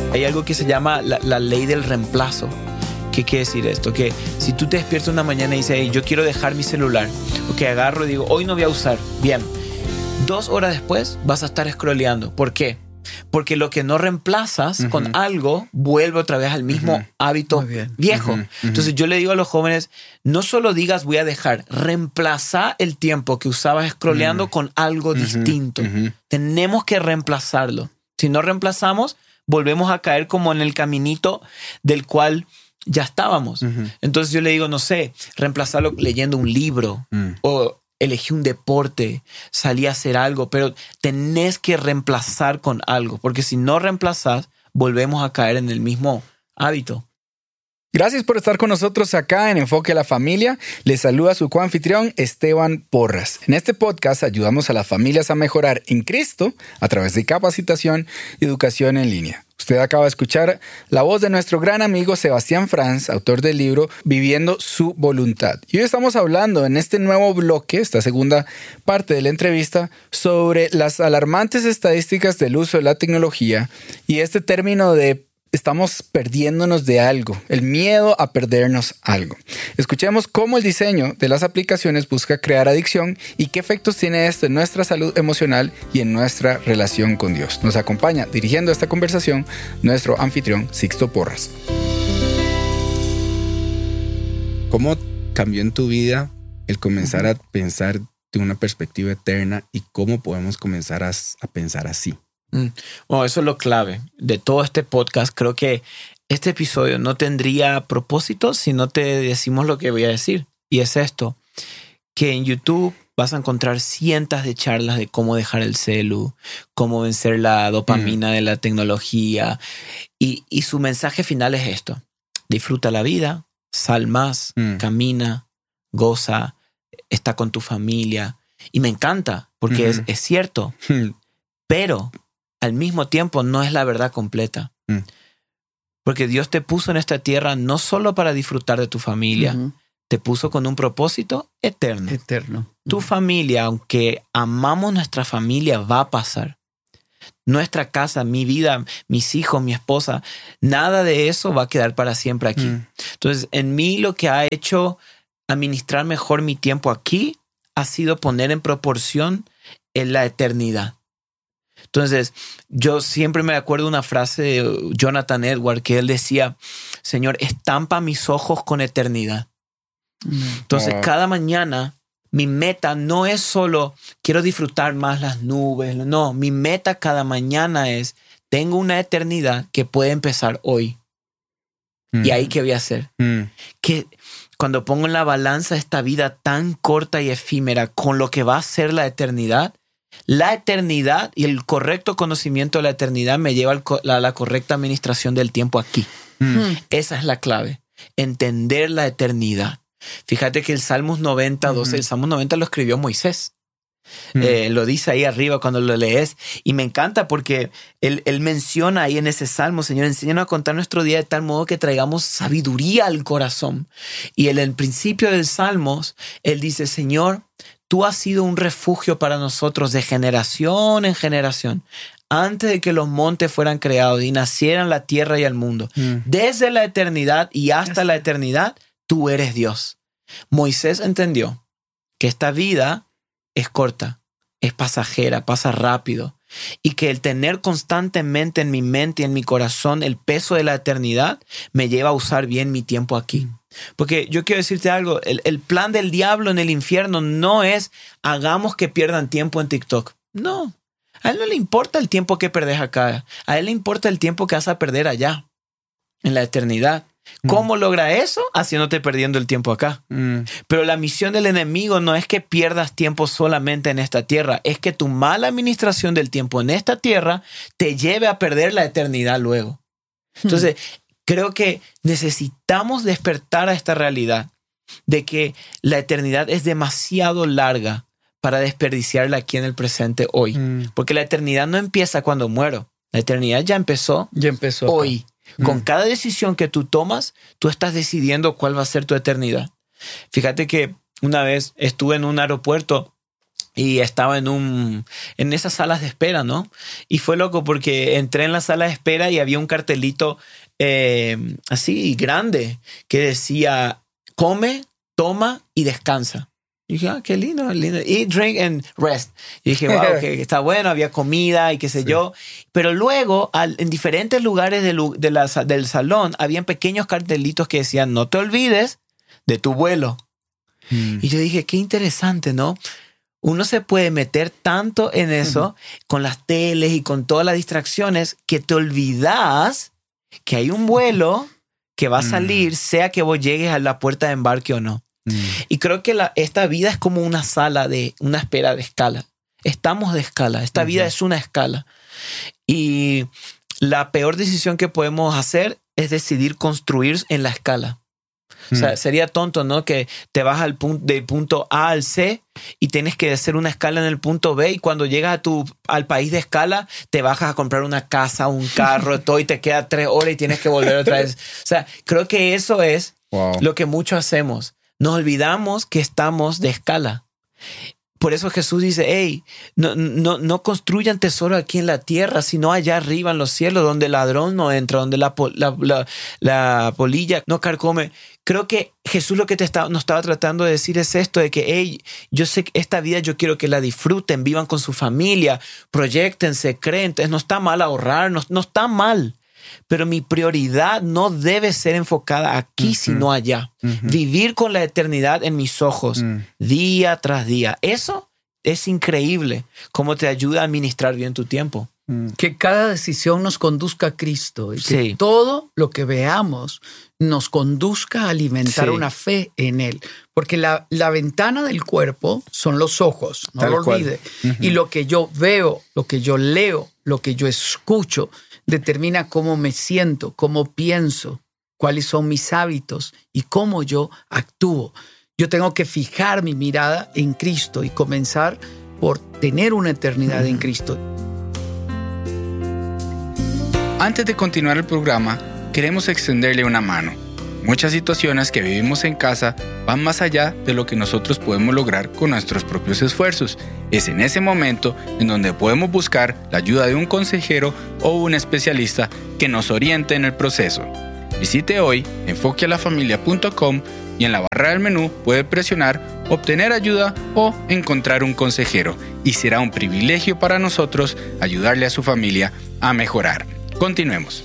Hay algo que se llama la ley del reemplazo. ¿Qué quiere decir esto? Que si tú te despiertas una mañana y dices, hey, yo quiero dejar mi celular, ok, agarro y digo, hoy no voy a usar. Bien, 2 horas después vas a estar scrolleando. ¿Por qué? Porque lo que no reemplazas con algo vuelve otra vez al mismo hábito viejo. Entonces yo le digo a los jóvenes, no solo digas voy a dejar, reemplaza el tiempo que usabas scrolleando con algo distinto. Tenemos que reemplazarlo. Si no reemplazamos, volvemos a caer como en el caminito del cual ya estábamos. Entonces yo le digo, no sé, reemplazarlo leyendo un libro o elegí un deporte, salí a hacer algo, pero tenés que reemplazar con algo, porque si no reemplazás, volvemos a caer en el mismo hábito. Gracias por estar con nosotros acá en Enfoque a la Familia. Les saluda su coanfitrión Esteban Porras. En este podcast ayudamos a las familias a mejorar en Cristo a través de capacitación y educación en línea. Usted acaba de escuchar la voz de nuestro gran amigo Sebastián Franz, autor del libro Viviendo su Voluntad. Y hoy estamos hablando en este nuevo bloque, esta segunda parte de la entrevista, sobre las alarmantes estadísticas del uso de la tecnología y este término de estamos perdiéndonos de algo, el miedo a perdernos algo. Escuchemos cómo el diseño de las aplicaciones busca crear adicción y qué efectos tiene esto en nuestra salud emocional y en nuestra relación con Dios. Nos acompaña dirigiendo esta conversación nuestro anfitrión Sixto Porras. ¿Cómo cambió en tu vida el comenzar a pensar de una perspectiva eterna y cómo podemos comenzar a pensar así? Bueno, eso es lo clave de todo este podcast. Creo que este episodio no tendría propósito si no te decimos lo que voy a decir. Y es esto, que en YouTube vas a encontrar cientos de charlas de cómo dejar el celu, cómo vencer la dopamina de la tecnología. Y su mensaje final es esto. Disfruta la vida, sal más, camina, goza, está con tu familia. Y me encanta porque es cierto. Pero al mismo tiempo no es la verdad completa. Porque Dios te puso en esta tierra no solo para disfrutar de tu familia, te puso con un propósito eterno. Tu familia, aunque amamos nuestra familia, va a pasar. Nuestra casa, mi vida, mis hijos, mi esposa, nada de eso va a quedar para siempre aquí. Entonces, en mí lo que ha hecho administrar mejor mi tiempo aquí ha sido poner en proporción en la eternidad. Entonces, yo siempre me acuerdo de una frase de Jonathan Edwards que él decía, Señor, estampa mis ojos con eternidad. Entonces, cada mañana mi meta no es solo quiero disfrutar más las nubes. No, mi meta cada mañana es tengo una eternidad que puede empezar hoy. ¿Y ahí qué voy a hacer? Que cuando pongo en la balanza esta vida tan corta y efímera con lo que va a ser la eternidad y el correcto conocimiento de la eternidad me lleva a la correcta administración del tiempo aquí. Esa es la clave. Entender la eternidad. Fíjate que el Salmos 90, 12, el Salmos 90 lo escribió Moisés. Lo dice ahí arriba cuando lo lees. Y me encanta porque él menciona ahí en ese Salmo, Señor, enséñanos a contar nuestro día de tal modo que traigamos sabiduría al corazón. Y en el principio del Salmos, él dice, Señor, tú has sido un refugio para nosotros de generación en generación. Antes de que los montes fueran creados y nacieran la tierra y el mundo. Desde la eternidad y hasta la eternidad, tú eres Dios. Moisés entendió que esta vida es corta, es pasajera, pasa rápido. Y que el tener constantemente en mi mente y en mi corazón el peso de la eternidad me lleva a usar bien mi tiempo aquí. Porque yo quiero decirte algo, el plan del diablo en el infierno no es hagamos que pierdan tiempo en TikTok. No, a él no le importa el tiempo que perdés acá. A él le importa el tiempo que vas a perder allá, en la eternidad. ¿Cómo logra eso? Haciéndote perdiendo el tiempo acá. Pero la misión del enemigo no es que pierdas tiempo solamente en esta tierra, es que tu mala administración del tiempo en esta tierra te lleve a perder la eternidad luego. Entonces, creo que necesitamos despertar a esta realidad de que la eternidad es demasiado larga para desperdiciarla aquí en el presente hoy. Porque la eternidad no empieza cuando muero. La eternidad ya empezó hoy. Con cada decisión que tú tomas, tú estás decidiendo cuál va a ser tu eternidad. Fíjate que una vez estuve en un aeropuerto y estaba en esas salas de espera, ¿no? Y fue loco porque entré en la sala de espera y había un cartelito así grande que decía: come, toma y descansa. Y dije, qué lindo, lindo. Eat, drink and rest. Y dije, wow, que está bueno, había comida y qué sé yo. Pero luego, en diferentes lugares del salón, habían pequeños cartelitos que decían: no te olvides de tu vuelo. Y yo dije, qué interesante, ¿no? Uno se puede meter tanto en eso con las teles y con todas las distracciones que te olvidas que hay un vuelo que va a salir, sea que vos llegues a la puerta de embarque o no. Y creo que esta vida es como una una espera de escala. Estamos de escala. Esta vida es una escala. Y la peor decisión que podemos hacer es decidir construir en la escala. O sea, sería tonto, ¿no? Que te vas del punto A al C y tienes que hacer una escala en el punto B, y cuando llegas al país de escala te bajas a comprar una casa, un carro, todo, y te queda 3 horas y tienes que volver otra vez. O sea, creo que eso es lo que muchos hacemos. Nos olvidamos que estamos de escala. Por eso Jesús dice: hey, no construyan tesoro aquí en la tierra, sino allá arriba en los cielos, donde el ladrón no entra, donde la polilla no carcome. Creo que Jesús lo que nos estaba tratando de decir es esto, de que, hey, yo sé que esta vida yo quiero que la disfruten, vivan con su familia, proyéctense, creen. Entonces no está mal ahorrar, no está mal. Pero mi prioridad no debe ser enfocada aquí, sino allá. Vivir con la eternidad en mis ojos, día tras día. Eso es increíble, cómo te ayuda a administrar bien tu tiempo. Que cada decisión nos conduzca a Cristo y que todo lo que veamos nos conduzca a alimentar una fe en Él. Porque la ventana del cuerpo son los ojos, no lo olvide. Y lo que yo veo, lo que yo leo, lo que yo escucho, determina cómo me siento, cómo pienso, cuáles son mis hábitos y cómo yo actúo. Yo tengo que fijar mi mirada en Cristo y comenzar por tener una eternidad en Cristo. Antes de continuar el programa, queremos extenderle una mano. Muchas situaciones que vivimos en casa van más allá de lo que nosotros podemos lograr con nuestros propios esfuerzos. Es en ese momento en donde podemos buscar la ayuda de un consejero o un especialista que nos oriente en el proceso. Visite hoy enfoquealafamilia.com y en la barra del menú puede presionar obtener ayuda o encontrar un consejero, y será un privilegio para nosotros ayudarle a su familia a mejorar. Continuemos.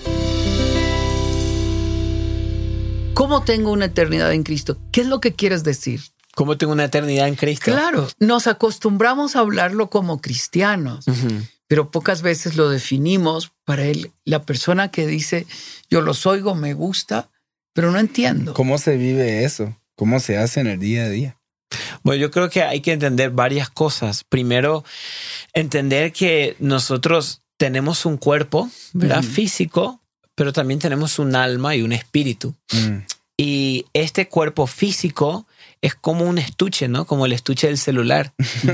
¿Cómo tengo una eternidad en Cristo? ¿Qué es lo que quieres decir? ¿Cómo tengo una eternidad en Cristo? Claro, nos acostumbramos a hablarlo como cristianos, pero pocas veces lo definimos para él. La persona que dice, yo los oigo, me gusta, pero no entiendo. ¿Cómo se vive eso? ¿Cómo se hace en el día a día? Bueno, yo creo que hay que entender varias cosas. Primero, entender que nosotros tenemos un cuerpo, ¿verdad? Físico, pero también tenemos un alma y un espíritu. Y este cuerpo físico es como un estuche, ¿no? Como el estuche del celular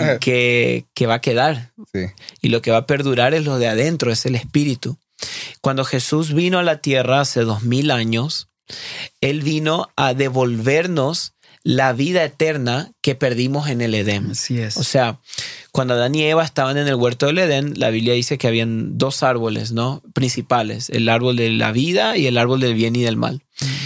que va a quedar. Sí. Y lo que va a perdurar es lo de adentro, es el espíritu. Cuando Jesús vino a la tierra hace 2000 años, Él vino a devolvernos la vida eterna que perdimos en el Edén. Así es. O sea, cuando Adán y Eva estaban en el huerto del Edén, la Biblia dice que habían 2 árboles, ¿no? Principales, el árbol de la vida y el árbol del bien y del mal.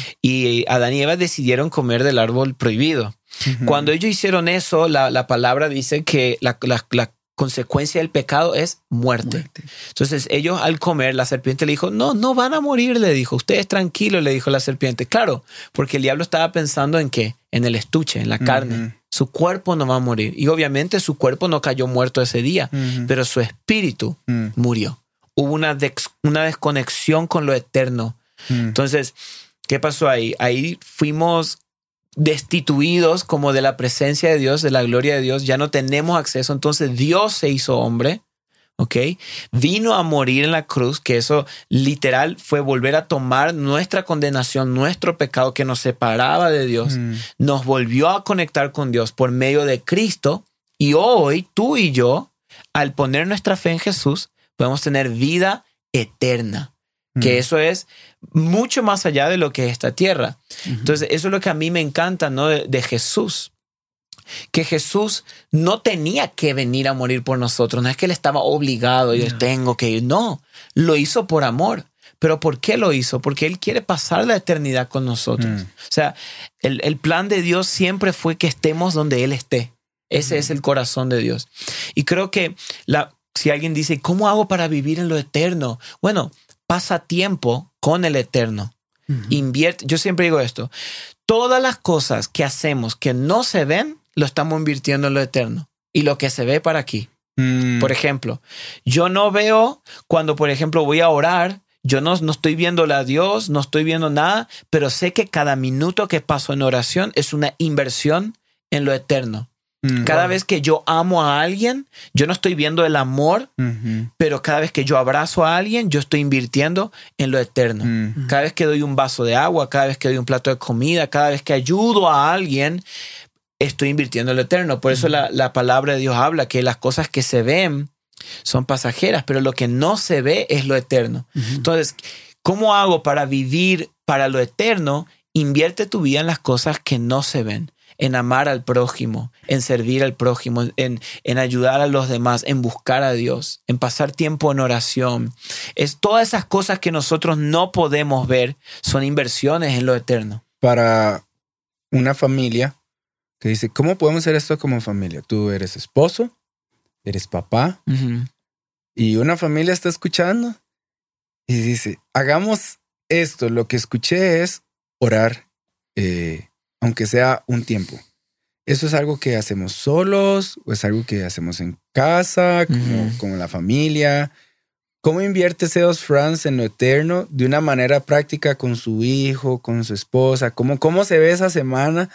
Y Adán y Eva decidieron comer del árbol prohibido. Cuando ellos hicieron eso, la palabra dice que la consecuencia del pecado es muerte. Entonces ellos al comer, la serpiente le dijo, no van a morir, le dijo. Ustedes tranquilos, le dijo la serpiente. Claro, porque el diablo estaba pensando en ¿qué? En el estuche, en la carne. Su cuerpo no va a morir. Y obviamente su cuerpo no cayó muerto ese día, pero su espíritu murió. Hubo una desconexión con lo eterno. Entonces, ¿qué pasó ahí? Ahí fuimos destituidos como de la presencia de Dios, de la gloria de Dios. Ya no tenemos acceso. Entonces Dios se hizo hombre, ¿ok? Vino a morir en la cruz, que eso literal fue volver a tomar nuestra condenación, nuestro pecado que nos separaba de Dios. Nos volvió a conectar con Dios por medio de Cristo. Y hoy tú y yo, al poner nuestra fe en Jesús, podemos tener vida eterna. Que eso es mucho más allá de lo que es esta tierra. Entonces, eso es lo que a mí me encanta, ¿no? de Jesús. que Jesús no tenía que venir a morir por nosotros. No es que él estaba obligado, yo tengo que ir. No, lo hizo por amor. ¿Pero por qué lo hizo? Porque él quiere pasar la eternidad con nosotros. O sea, el plan de Dios siempre fue que estemos donde él esté. Ese es el corazón de Dios. Y creo que si alguien dice, ¿cómo hago para vivir en lo eterno? Bueno, pasa tiempo con el eterno. Invierte. Yo siempre digo esto. Todas las cosas que hacemos que no se ven, lo estamos invirtiendo en lo eterno. Y lo que se ve para aquí. Por ejemplo, yo no veo cuando, por ejemplo, voy a orar, yo no estoy viéndole a Dios, no estoy viendo nada, pero sé que cada minuto que paso en oración es una inversión en lo eterno. Cada vez que yo amo a alguien, yo no estoy viendo el amor, pero cada vez que yo abrazo a alguien, yo estoy invirtiendo en lo eterno. Cada vez que doy un vaso de agua, cada vez que doy un plato de comida, cada vez que ayudo a alguien, estoy invirtiendo en lo eterno. Por eso la palabra de Dios habla que las cosas que se ven son pasajeras, pero lo que no se ve es lo eterno. Entonces, ¿cómo hago para vivir para lo eterno? Invierte tu vida en las cosas que no se ven. En amar al prójimo, en servir al prójimo, en ayudar a los demás, en buscar a Dios, en pasar tiempo en oración. Todas esas cosas que nosotros no podemos ver son inversiones en lo eterno. Para una familia que dice, ¿cómo podemos hacer esto como familia? Tú eres esposo, eres papá, y una familia está escuchando y dice, hagamos esto. Lo que escuché es orar, aunque sea un tiempo. ¿Eso es algo que hacemos solos o es algo que hacemos en casa, como la familia? ¿Cómo invierte C2 France en lo eterno de una manera práctica con su hijo, con su esposa? ¿Cómo se ve esa semana?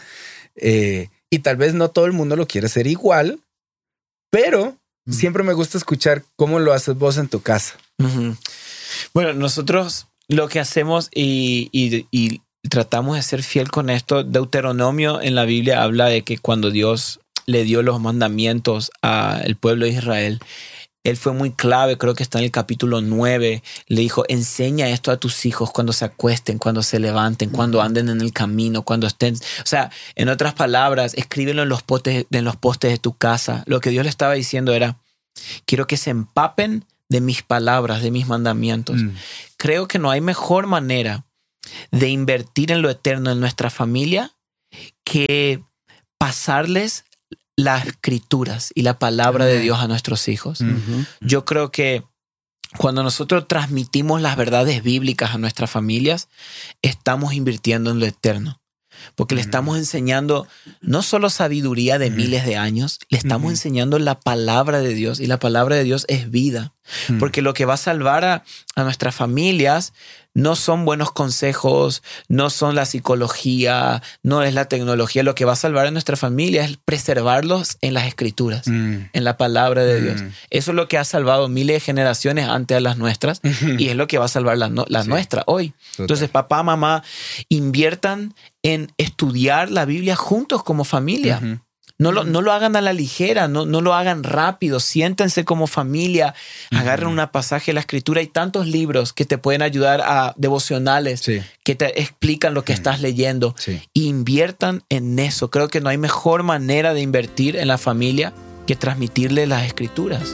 Y tal vez no todo el mundo lo quiere hacer igual, pero siempre me gusta escuchar cómo lo haces vos en tu casa. Bueno, nosotros lo que hacemos y tratamos de ser fiel con esto. Deuteronomio en la Biblia habla de que cuando Dios le dio los mandamientos al pueblo de Israel, él fue muy clave, creo que está en el capítulo 9, le dijo, enseña esto a tus hijos cuando se acuesten, cuando se levanten, cuando anden en el camino, cuando estén. O sea, en otras palabras, escríbelo en los postes de tu casa. Lo que Dios le estaba diciendo era, quiero que se empapen de mis palabras, de mis mandamientos. Creo que no hay mejor manera de invertir en lo eterno en nuestra familia que pasarles las escrituras y la palabra de Dios a nuestros hijos. Yo creo que cuando nosotros transmitimos las verdades bíblicas a nuestras familias, estamos invirtiendo en lo eterno. Porque le estamos enseñando no solo sabiduría de miles de años, le estamos enseñando la palabra de Dios, y la palabra de Dios es vida. Porque lo que va a salvar a nuestras familias no son buenos consejos, no son la psicología, no es la tecnología. Lo que va a salvar a nuestra familia es preservarlos en las escrituras, en la palabra de Dios. Eso es lo que ha salvado miles de generaciones antes de las nuestras y es lo que va a salvar la nuestra hoy. Total. Entonces, papá, mamá, inviertan en estudiar la Biblia juntos como familia. No lo hagan a la ligera, no lo hagan rápido. Siéntense como familia, agarren una pasaje de la escritura. Hay tantos libros que te pueden ayudar a devocionales que te explican lo que estás leyendo. Inviertan en eso. Creo que no hay mejor manera de invertir en la familia que transmitirle las escrituras.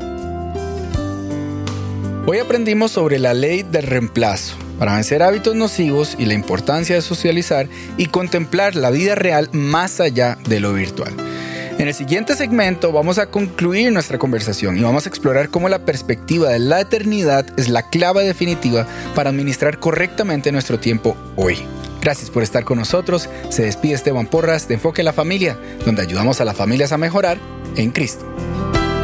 Hoy aprendimos sobre la ley del reemplazo para vencer hábitos nocivos y la importancia de socializar y contemplar la vida real más allá de lo virtual. En el siguiente segmento vamos a concluir nuestra conversación y vamos a explorar cómo la perspectiva de la eternidad es la clave definitiva para administrar correctamente nuestro tiempo hoy. Gracias por estar con nosotros. Se despide Esteban Porras de Enfoque a la Familia, donde ayudamos a las familias a mejorar en Cristo.